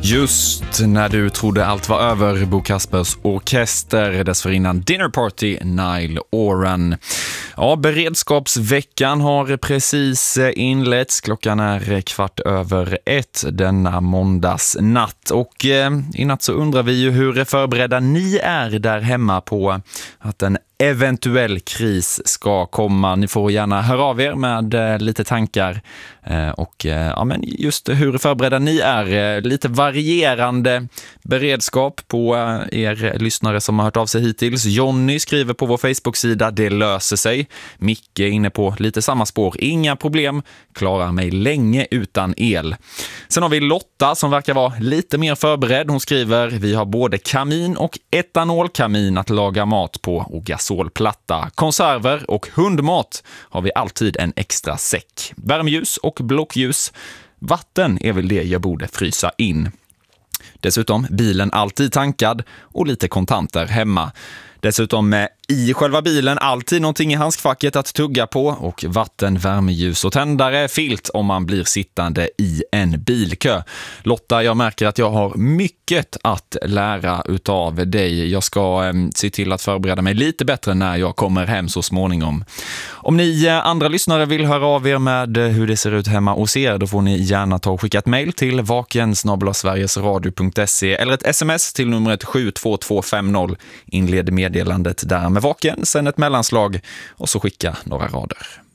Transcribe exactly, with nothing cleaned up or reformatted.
Just när du trodde allt var över, Bo Kaspers Orkester, dessförinnan Dinner Party, Nile Oran. Ja, beredskapsveckan har precis inletts. Klockan är kvart över ett denna måndagsnatt. Och eh, i natt så undrar vi ju hur förberedda ni är där hemma på att en eventuell kris ska komma. Ni får gärna höra av er med eh, lite tankar eh, och eh, ja, men just hur förberedda ni är. Eh, lite varierande beredskap på eh, er lyssnare som har hört av sig hittills. Jonny skriver på vår Facebook-sida: det löser sig. Micke är inne på lite samma spår. Inga problem, klarar mig länge utan el. Sen har vi Lotta som verkar vara lite mer förberedd. Hon skriver: vi har både kamin och etanolkamin att laga mat på och gasolplatta. Konserver och hundmat har vi alltid en extra säck. Värmljus och blockljus. Vatten är väl det jag borde frysa in. Dessutom bilen alltid tankad och lite kontanter hemma. Dessutom med i själva bilen alltid någonting i handskfacket att tugga på och vatten, värmeljus och tändare, filt om man blir sittande i en bilkö. Lotta, jag märker att jag har mycket att lära utav dig. Jag ska eh, se till att förbereda mig lite bättre när jag kommer hem så småningom. Om ni eh, andra lyssnare vill höra av er med hur det ser ut hemma hos er, då får ni gärna ta och skicka ett mejl till vaken snabel-a sverigesradio punkt se eller ett sms till numret sju två två fem noll. Inled meddelandet där med vaken, sen ett mellanslag och så skicka några rader.